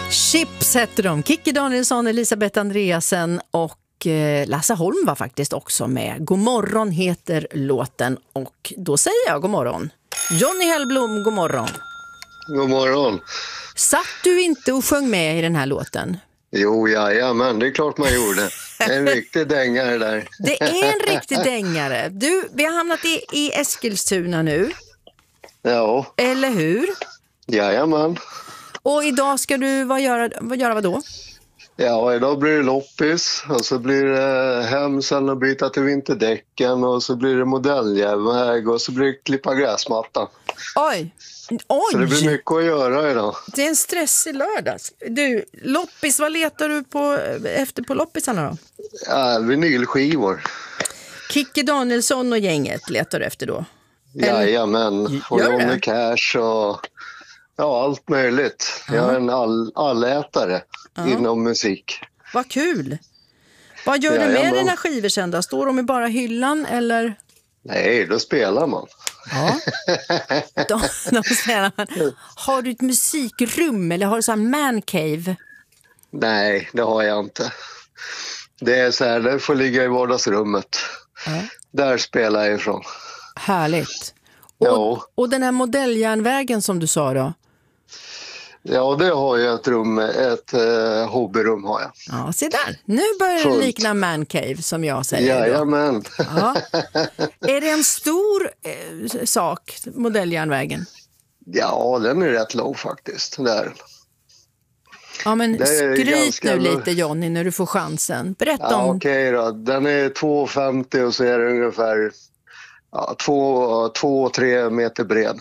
Chips heter de. Kikki Danielsson, Elisabeth Andreasen och Lasse Holm var faktiskt också med. God morgon heter låten och då säger jag god morgon. Johnny Hellblom, god morgon. God morgon. Satt du inte och sjöng med i den här låten? Jo, men det är klart man gjorde. En riktig dängare där. Det är en riktig dängare. Du, vi har hamnat i Eskilstuna nu. Ja. Eller hur? Jajamän. Och idag ska du göra vad då? Ja, idag blir det loppis och så blir det hem sen och byta till vinterdäcken och så blir det modelljärnväg och så blir det klippa gräsmatta. Oj! Så det blir mycket att göra idag. Det är en stressig lördag. Du, loppis, vad letar du efter på loppisarna då? Ja, vinylskivor. Kikki Danielsson och gänget letar du efter då? Jajamän, och Johnny Cash och ja, allt möjligt. Jag är en allätare inom musik. Vad kul! Vad gör du med dina skivor sen då? Står de i bara hyllan eller? Nej, då spelar man. Ja, då spelar man. Har du ett musikrum eller har du så här man cave? Nej, det har jag inte. Det är så här, det får ligga i vardagsrummet. Där spelar jag ifrån. Härligt. Och den här modelljärnvägen som du sa då? Ja, det har jag ett hobbyrum har jag. Ja, se där. Nu börjar det likna man cave som jag säger. Jajamän. Ja. Är det en stor sak, modelljärnvägen? Ja, den är rätt låg faktiskt. Där. Ja, men skryt nu lite Johnny när du får chansen. Berätta om... Okej då. Den är 2,50 och så är det ungefär 2-3 meter bred.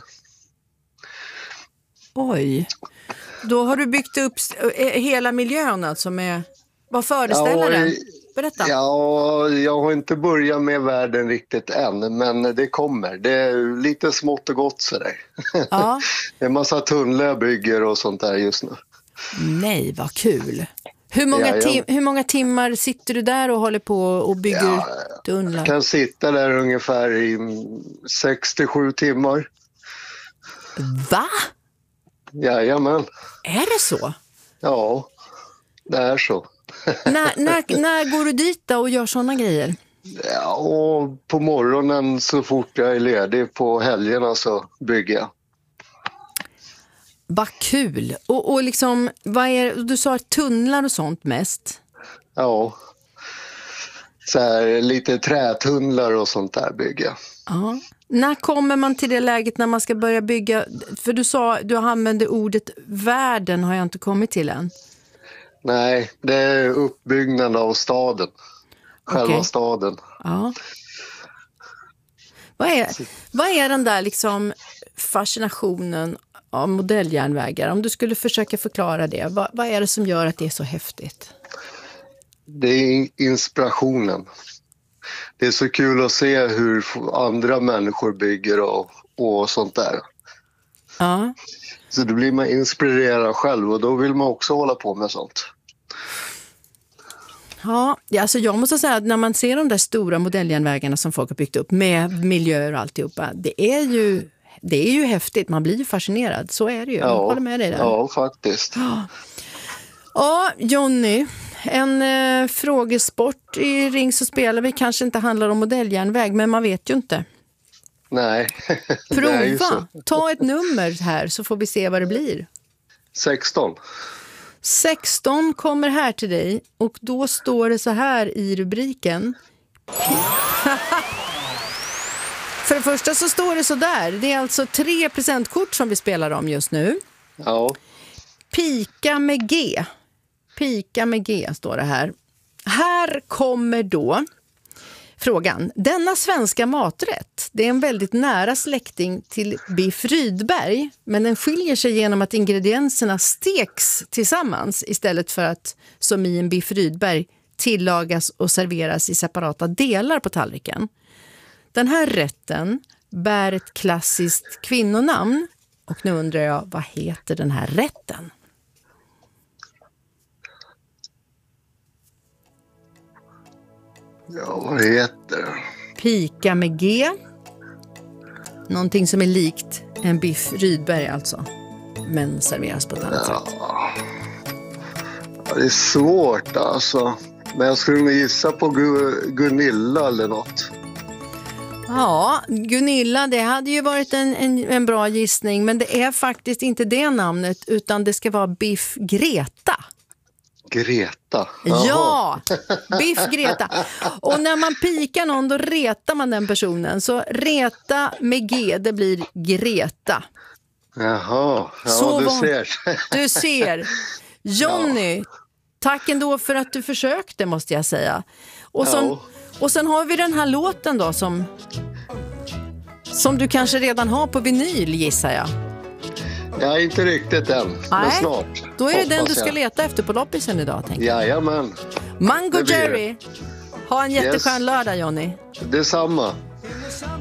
Oj. Då har du byggt upp hela miljön alltså med... Vad föreställer den? Berätta. Ja, jag har inte börjat med världen riktigt än, men det kommer. Det är lite smått och gott sådär. Ja. Det är en massa tunnlar jag bygger och sånt där just nu. Nej, vad kul. Hur många timmar sitter du där och håller på och bygger tunnlar? Jag kan sitta där ungefär i 6-7 timmar. Va? Jajamän. Är det så? Ja, det är så. När går du dit då och gör såna grejer? Ja, och på morgonen så fort jag är ledig, på helgerna så bygger jag. Vad kul. Och liksom, du sa tunnlar och sånt mest? Ja, så här, lite trätunnlar och sånt där bygger jag. Ja. När kommer man till det läget när man ska börja bygga? För du använde ordet världen, har jag inte kommit till än. Nej, det är uppbyggnad av staden. Själva staden. Ja. Vad är den där liksom fascinationen av modelljärnvägar? Om du skulle försöka förklara det. Vad är det som gör att det är så häftigt? Det är inspirationen. Det är så kul att se hur andra människor bygger och sånt där. Ja. Så då blir man inspirerad själv och då vill man också hålla på med sånt. Ja, alltså jag måste säga att när man ser de där stora modelljärnvägarna som folk har byggt upp med miljöer och alltihopa, det är ju häftigt. Man blir ju fascinerad. Så är det ju. Jag håller med dig där. Ja, faktiskt. Ja, Johnny, en frågesport i Ring så spelar vi kanske inte handlar om modelljärnväg, men man vet ju inte. Nej. Prova. Ta ett nummer här så får vi se vad det blir. 16. 16 kommer här till dig och då står det så här i rubriken. För det första så står det så där. Det är alltså 3 presentkort som vi spelar om just nu. Ja. Pika med G. Pika med G står det här. Här kommer då frågan. Denna svenska maträtt, det är en väldigt nära släkting till biff Rydberg, men den skiljer sig genom att ingredienserna steks tillsammans istället för att, som i en biff Rydberg, tillagas och serveras i separata delar på tallriken. Den här rätten bär ett klassiskt kvinnonamn och nu undrar jag, vad heter den här rätten? Ja, vad heter det? Pika med G. Någonting som är likt en biff Rydberg alltså. Men serveras på ett annat sätt. Ja, det är svårt alltså. Men jag skulle nog gissa på Gunilla eller något. Ja, Gunilla, det hade ju varit en bra gissning, men det är faktiskt inte det namnet, utan det ska vara Biff Greta. Greta. Ja, Biff Greta. Och när man pikar någon, då retar man den personen. Så reta med G, det blir Greta. Jaha, ja, Så du ser. Du ser. Johnny, tack ändå för att du försökte, måste jag säga. Och sen har vi den här låten då som du kanske redan har på vinyl, gissar jag. Ja, inte riktigt än, men snart. Då är det den du ska leta efter på loppisen idag, tänker jag. Jajamän. Mango Jerry. Ha en jätteskön lördag, Johnny. Detsamma.